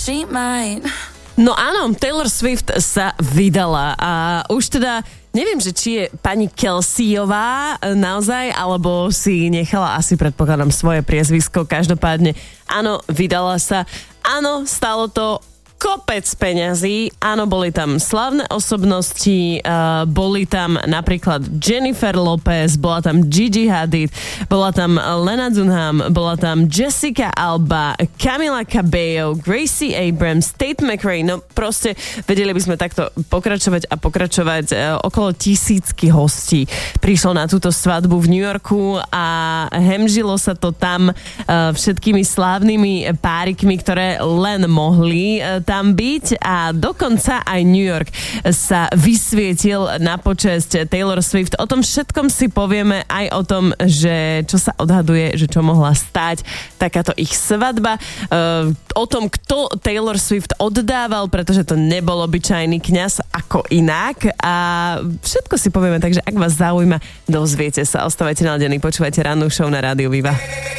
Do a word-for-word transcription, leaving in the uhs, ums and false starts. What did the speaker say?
she might. No áno, Taylor Swift sa vydala a už teda neviem, že či je pani Kelseyová naozaj, alebo si nechala asi, predpokladám, svoje priezvisko. Každopádne, áno, vydala sa. Áno, stalo to kopec peňazí, áno, boli tam slavné osobnosti, uh, boli tam napríklad Jennifer Lopez, bola tam Gigi Hadid, bola tam Lena Dunham, bola tam Jessica Alba, Camila Cabello, Gracie Abrams, Tate McRae, no proste vedeli by sme takto pokračovať a pokračovať. Uh, okolo tisícky hostí prišlo na túto svadbu v New Yorku a hemžilo sa to tam uh, všetkými slávnymi párikmi, ktoré len mohli uh, tam byť a dokonca aj New York sa vysvietil na počesť Taylor Swift. O tom všetkom si povieme, aj o tom, že čo sa odhaduje, že čo mohla stáť takáto ich svadba. Uh, o tom, kto Taylor Swift oddával, pretože to nebol obyčajný kňaz ako inak a všetko si povieme, takže ak vás zaujíma, dozviete sa. Ostávajte naladený, počúvajte rannú show na Rádiu Viva.